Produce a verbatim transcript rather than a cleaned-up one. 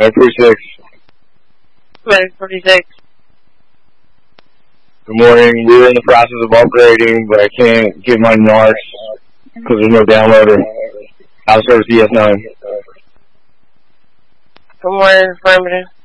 Medic forty-six. Medic forty-six. Good morning. We're in the process of upgrading, but I can't get my narcs because there's no downloader. Out of service E S nine. Good morning, affirmative.